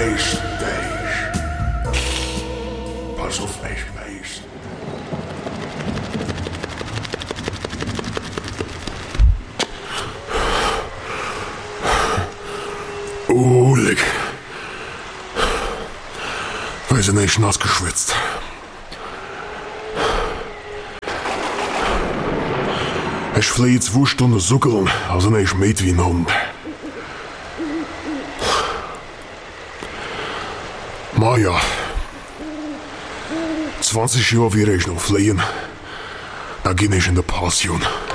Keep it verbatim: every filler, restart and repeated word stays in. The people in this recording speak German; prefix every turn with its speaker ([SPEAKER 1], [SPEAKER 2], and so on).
[SPEAKER 1] majesteit. Pas op, Eis majesteit. Oh, leck. Wir sind echt nass geschwitzt. Ich fliege zwei Stunden Zuckerung, also nicht mit wie ein Hund. Maja, zwanzig Jahre wäre ich noch fliehen. Da gehe ich in die Pension.